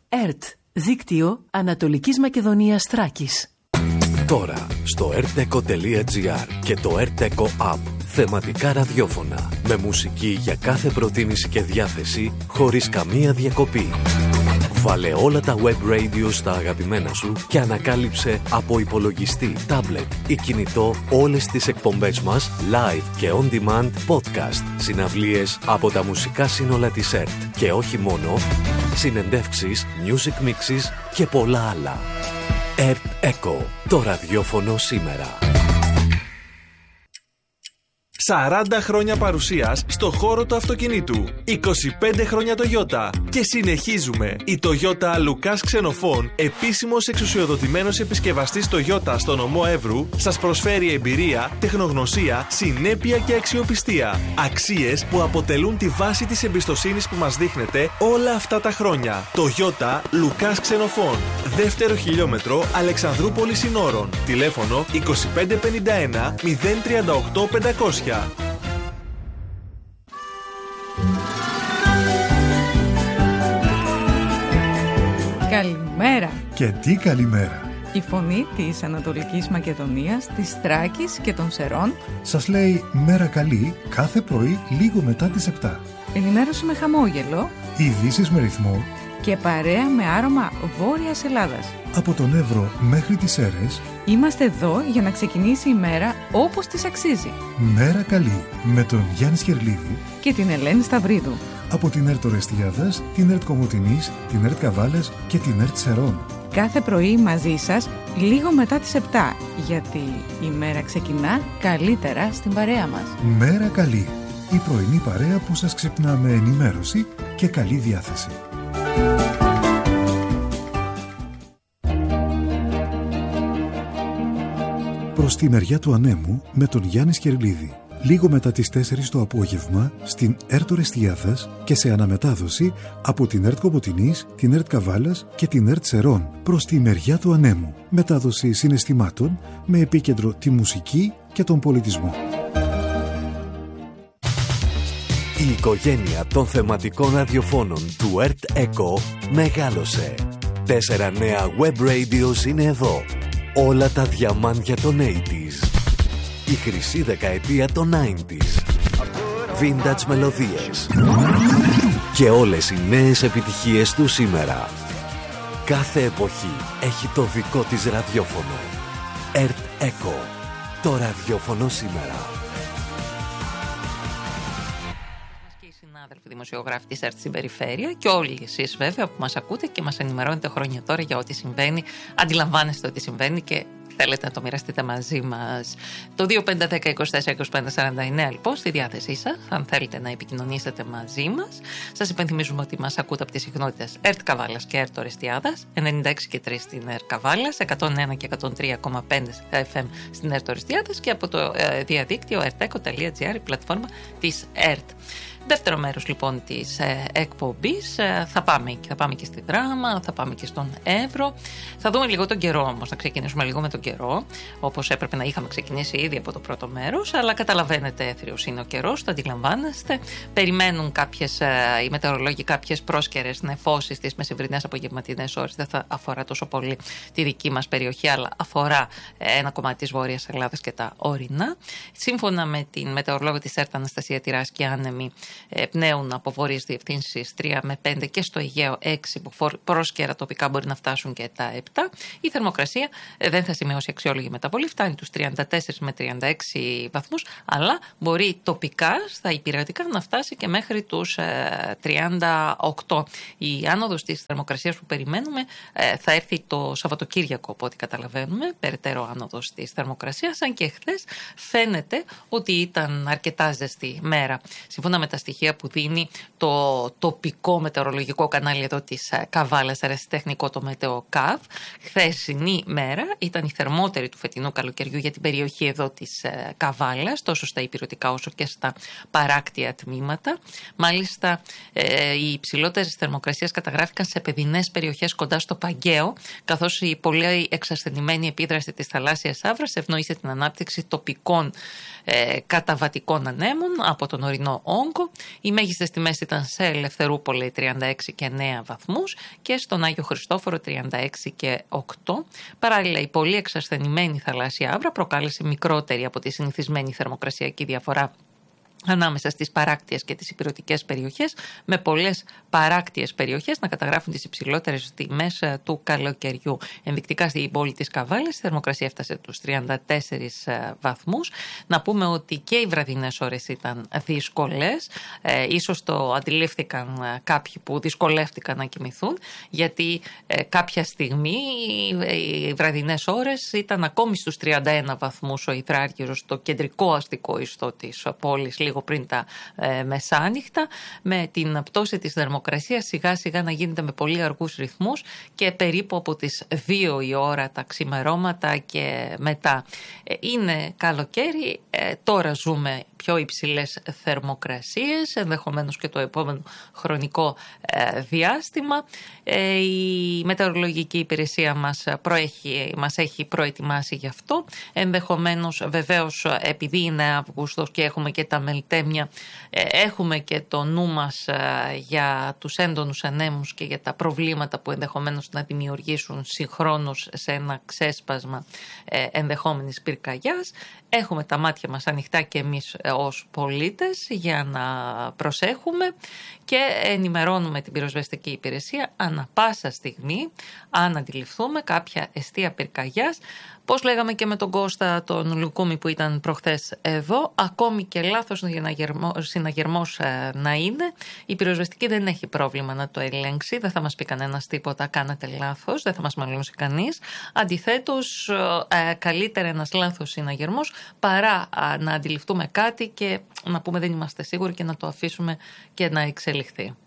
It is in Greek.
ΕΡΤ, δίκτυο Ανατολικής Μακεδονίας Θράκης. Τώρα στο erteco.gr και το Erteco App. Θεματικά ραδιόφωνα με μουσική για κάθε προτίμηση και διάθεση χωρίς καμία διακοπή. Βάλε όλα τα web radio στα αγαπημένα σου και ανακάλυψε από υπολογιστή, τάμπλετ ή κινητό όλες τις εκπομπές μας live και on demand podcast, συναυλίες από τα μουσικά σύνολα της ΕΡΤ και όχι μόνο, συνεντεύξεις, music mixes και πολλά άλλα. ΕΡΤ Echo, το ραδιόφωνο σήμερα. 40 χρόνια παρουσίας στο χώρο του αυτοκινήτου. 25 χρόνια Toyota. Και συνεχίζουμε. Η Toyota Λουκάς Ξενοφών, επίσημος εξουσιοδοτημένος επισκευαστής Toyota στο νομό Εύρου, σας προσφέρει εμπειρία, τεχνογνωσία, συνέπεια και αξιοπιστία. Αξίες που αποτελούν τη βάση της εμπιστοσύνης που μας δείχνετε όλα αυτά τα χρόνια. Toyota Λουκάς Ξενοφών. Δεύτερο χιλιόμετρο Αλεξανδρούπολης Συνόρων. Τηλέφωνο 2551 038 500. Καλημέρα. Και τι καλημέρα. Η φωνή της Ανατολικής Μακεδονίας, της Θράκης και των Σερών σας λέει μέρα καλή κάθε πρωί λίγο μετά τις 7. Ενημέρωση με χαμόγελο, ειδήσεις με ρυθμό και παρέα με άρωμα Βόρειας Ελλάδας. Από τον Εύρο μέχρι τις Σέρρες είμαστε εδώ για να ξεκινήσει η μέρα όπως της αξίζει. Μέρα καλή με τον Γιάννη Σκερλίδη και την Ελένη Σταυρίδου. Από την ΕΡΤ Ορεστιάδας, την ΕΡΤ Κομοτηνής, την ΕΡΤ Καβάλας και την ΕΡΤ Σερών. Κάθε πρωί μαζί σας λίγο μετά τις 7, γιατί η μέρα ξεκινά καλύτερα στην παρέα μας. Μέρα καλή, η πρωινή παρέα που σας ξυπνά με ενημέρωση και καλή διάθεση. Προς τη μεριά του ανέμου με τον Γιάννη Σκερλίδη. Λίγο μετά τις 4 το απόγευμα στην ΕΡΤ Ορεστιάδας και σε αναμετάδοση από την ΕΡΤ Κομοτηνής, την ΕΡΤ Καβάλας και την ΕΡΤ Σερών. Προς τη μεριά του ανέμου. Μετάδοση συναισθημάτων με επίκεντρο τη μουσική και τον πολιτισμό. Η οικογένεια των θεματικών ραδιοφώνων του ΕΡΤ Echo μεγάλωσε. 4 νέα web radios είναι εδώ. Όλα τα διαμάντια των 80s. Η χρυσή δεκαετία των 90s. Vintage μελωδίες. Και όλες οι νέες επιτυχίες του σήμερα. Κάθε εποχή έχει το δικό της ραδιόφωνο. ΕΡΤ Echo. Το ραδιόφωνο σήμερα. Συνάδελφοι δημοσιογράφοι της ΕΡΤ στην περιφέρεια και όλοι εσείς βέβαια που μας ακούτε και μας ενημερώνετε χρόνια τώρα για ό,τι συμβαίνει, αντιλαμβάνεστε ότι συμβαίνει και θέλετε να το μοιραστείτε μαζί μας. Το 2510-24-2549 λοιπόν στη διάθεσή σας, αν θέλετε να επικοινωνήσετε μαζί μας. Σας υπενθυμίζουμε ότι μας ακούτε από τις συχνότητες ΕΡΤ Καβάλας και ΕΡΤ Ορεστιάδας, 96 και 3 στην ΕΡΤ Καβάλας, 101 και 103,5 FM στην ΕΡΤ Ορεστιάδας και από το διαδίκτυο erteco.gr, η πλατφόρμα της ΕΡΤ. Δεύτερο μέρος λοιπόν της εκπομπής, θα πάμε και στη Δράμα, θα πάμε και στον Εύρο. Θα δούμε λίγο τον καιρό όμως, να ξεκινήσουμε λίγο με τον καιρό, όπως έπρεπε να είχαμε ξεκινήσει ήδη από το πρώτο μέρος, αλλά καταλαβαίνετε έθριος είναι ο καιρός, το αντιλαμβάνεστε. Περιμένουν οι μετεωρολόγοι κάποιες πρόσκαιρες νεφώσεις στις μεσημβρινές απογευματινές ώρες. Δεν θα αφορά τόσο πολύ τη δική μας περιοχή, αλλά αφορά ένα κομμάτι της Βόρειας Ελλάδας και τα ορεινά. Σύμφωνα με την μετεωρολόγο της ΕΡΤ Αναστασία Τυράς, άνεμοι πνέουν από βόρειες διευθύνσεις 3 με 5 και στο Αιγαίο 6 που πρόσκαιρα τοπικά μπορεί να φτάσουν και τα 7. Η θερμοκρασία δεν θα σημειώσει αξιόλογη μεταβολή, φτάνει τους 34 με 36 βαθμούς, αλλά μπορεί τοπικά στα υπηρετικά να φτάσει και μέχρι τους 38. Η άνοδος της θερμοκρασίας που περιμένουμε θα έρθει το Σαββατοκύριακο, από ό,τι καταλαβαίνουμε, περαιτέρω άνοδος της θερμοκρασίας, αν και χθες φαίνεται ότι ήταν αρκετά ζεστή μέρα. Σύμφωνα με τα στοιχεία που δίνει το τοπικό μετεωρολογικό κανάλι εδώ της Καβάλας, αερασιτεχνικό το ΜετεοΚΑΒ, χθεσινή μέρα ήταν η θερμότερη του φετινού καλοκαιριού για την περιοχή εδώ της Καβάλας, τόσο στα υπηρετικά όσο και στα παράκτια τμήματα. Μάλιστα, οι υψηλότερες θερμοκρασίες καταγράφηκαν σε παιδινές περιοχές κοντά στο Παγκαίο, καθώς η πολύ εξασθενημένη επίδραση της θαλάσσιας άβρας ευνοήσε την ανάπτυξη τοπικών καταβατικών ανέμων από τον ορεινό όγκο. Οι μέγιστες τιμές ήταν σε Ελευθερούπολη 36 και 9 βαθμούς και στον Άγιο Χριστόφορο 36 και 8. Παράλληλα, η πολύ εξασθενημένη θαλάσσια άβρα προκάλεσε μικρότερη από τη συνηθισμένη θερμοκρασιακή διαφορά ανάμεσα στις παράκτιες και τις ηπειρωτικές περιοχές, με πολλές παράκτιες περιοχές να καταγράφουν τις υψηλότερες τιμές του καλοκαιριού. Ενδεικτικά στην πόλη της Καβάλας η θερμοκρασία έφτασε τους 34 βαθμούς. Να πούμε ότι και οι βραδινές ώρες ήταν δύσκολες. Ίσως το αντιλήφθηκαν κάποιοι που δυσκολεύτηκαν να κοιμηθούν, γιατί κάποια στιγμή οι βραδινές ώρες ήταν ακόμη στους 31 βαθμούς ο υδράργυρος στο κεντρικό αστικό ιστό της πόλης, λίγο πριν τα μεσάνυχτα, με την πτώση της θερμοκρασίας σιγά σιγά να γίνεται με πολύ αργούς ρυθμούς και περίπου από τις 2 η ώρα τα ξημερώματα και μετά. Είναι καλοκαίρι, τώρα ζούμε πιο υψηλές θερμοκρασίες, ενδεχομένως και το επόμενο χρονικό διάστημα. Η μετεωρολογική υπηρεσία μας έχει προετοιμάσει γι' αυτό. Ενδεχομένως, βεβαίως, επειδή είναι Αύγουστος και έχουμε και τα μελτέμια, έχουμε και το νου μας για τους έντονους ανέμους και για τα προβλήματα που ενδεχομένως να δημιουργήσουν συγχρόνως σε ένα ξέσπασμα ενδεχόμενης πυρκαγιάς. Έχουμε τα μάτια μας ανοιχτά και εμείς ως πολίτες για να προσέχουμε και ενημερώνουμε την πυροσβεστική υπηρεσία ανά πάσα στιγμή αν αντιληφθούμε κάποια εστία πυρκαγιάς. Πώς λέγαμε και με τον Κώστα τον Λουκούμη που ήταν προχθές εδώ, ακόμη και λάθος συναγερμός να είναι, η πυροσβεστική δεν έχει πρόβλημα να το ελέγξει, δεν θα μας πει κανένας τίποτα, κάνατε λάθος, δεν θα μας μαλώσει κανείς. Αντιθέτως, καλύτερα ένας λάθος συναγερμός παρά να αντιληφθούμε κάτι και να πούμε δεν είμαστε σίγουροι και να το αφήσουμε και να εξελιχθεί.